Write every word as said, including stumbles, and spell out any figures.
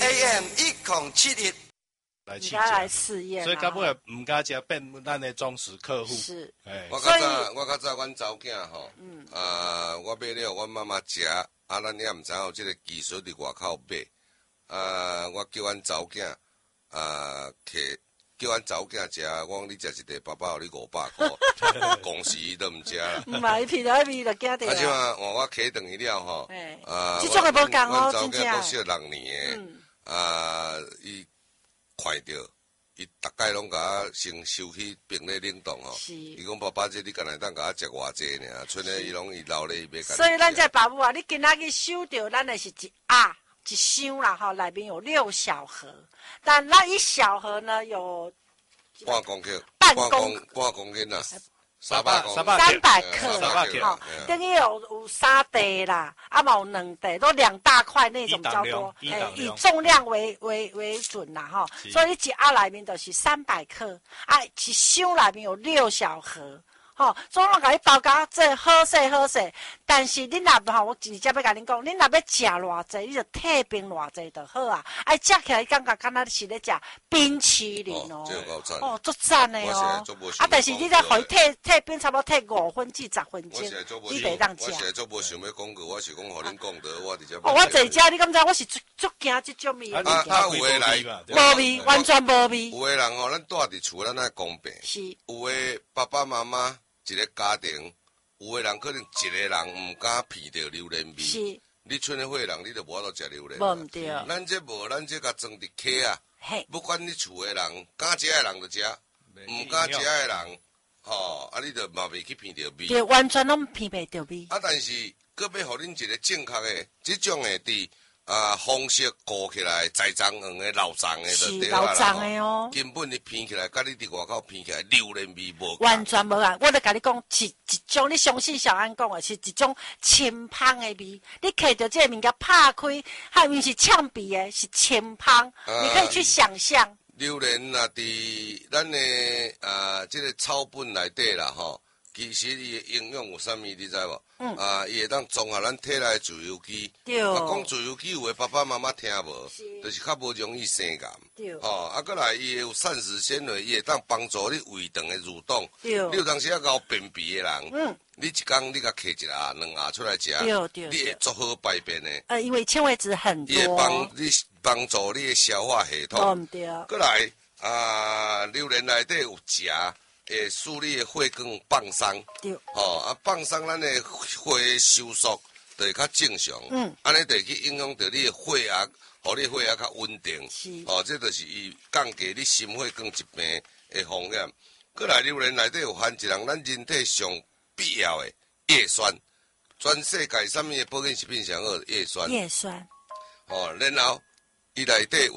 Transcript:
A M 一零七一。 来试来试验， 所以到尾唔敢食，变咱的忠实客户。 是， 哎， 我较早，我较早，阮查某囝吼，嗯，啊，我买了，阮妈妈食，啊，咱也毋知有即个技术伫外口买，啊，我叫阮查某囝，啊，摕叫阮查某囝食，我讲你食一块，爸爸互你五百块，公司伊都毋食啦。 唔係，皮到味就惊着。 啊，即嘛，换我摕等于了吼，啊， 即種係無共哦，真正。 阮查某囝都識六年誒，啊，伊。看到，伊大概拢甲我先收起冰咧冷冻吼。伊讲爸爸，这你干来当甲我食偌济呢？剩诶伊拢伊留咧伊要甲。 所以咱这爸母啊，你今仔日收到咱的是一啊一箱啦吼，内面有六小盒，但那一小盒呢有半公克， 半公半公斤啦。三百三百三百克啦， 好，等于有有三袋啦，啊嘛有两袋，都两大块那种叫做， 哎， 以重量为为为准啦哈，所以一盒内面就是三百克，啊，一箱内面有六小盒。吼，总拢甲你包甲这好势好势，但是恁若吼，我直接要甲恁讲，恁若要食偌济，你就退冰偌济就好啊。哎，食起来感觉敢若是咧食冰淇淋哦，哦，足赞的哦。啊，但是你再互伊退退冰，差不多退五分至十分钟，你得当食。 我现在做无想要讲过，我是讲互恁讲的，我直接。 哦，我坐遮，你敢知？我是足足惊即种味。 啊啊，有诶来， 无味，完全无味。 有诶人吼，咱住伫厝，咱爱公平。 是。 有诶爸爸妈妈。一个家庭，有个人可能一个人唔敢闻到榴莲味，是你剩的伙人，你就无法度食榴莲。 无唔对， 咱这无，咱这甲装伫客啊，不管你厝的人，敢食的人就食，唔敢食的人，吼，啊，你就嘛袂去闻到味。 对，完全拢闻袂到味。 啊，但是搁要互恁一个正确的，这种的伫。啊，方式顾起来，栽赃黄的、老脏的就对啦。 老脏的哦。 根本你闻起来，甲你伫外口闻起来，榴莲味无。 完全无啊！我咧甲你讲，是一种你相信小安讲的，是一种清芳的味。你摕到这个物件拍开，还有是呛鼻的，是清芳，你可以去想象。 榴莲啊，伫咱的啊，这个草本内底啦，吼。其实伊的营养有啥物，你知无？嗯、啊，伊会当综合咱体内自由基。对。啊，讲自由基有诶爸爸妈妈听无，就是较无容易生癌。对。哦，啊，过来伊有膳食纤维，伊会当帮助你胃肠的蠕动。对。你有当时啊搞便秘的人，嗯，你一工你甲摕一下、两下出来食，对对，你会足好排便的。 呃，因为纤维质很多。 伊会帮你帮助你的消化系统。哦，对。过来啊，榴莲内底有钾。会使你的血管放松，对，吼啊放松，咱的血收缩就会较正常，嗯，安尼就去影响到你的血压，互你血压较稳定，是，哦，这就是伊降低你心血管疾病的风险。过来榴莲内底有含一项咱人体上必要的叶酸，全世界啥物的保健食品上好叶酸， 叶酸， 哦，然后伊内底有